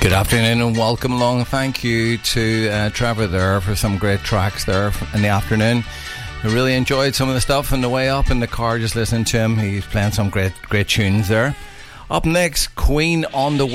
Good afternoon and welcome along. Thank you to Trevor there for some great tracks there in the afternoon. I really enjoyed some of the stuff on the way up in the car, just listening to him. He's playing some great tunes there. Up next, Queen on the